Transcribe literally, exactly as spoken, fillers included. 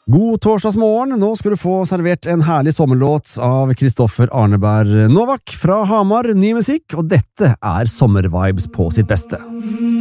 God torsdagsmorgen, nå skal du få servert en herlig sommerlåt av Kristoffer Arneberg Novak fra Hamar, ny musikk, og dette er sommervibes på sitt beste.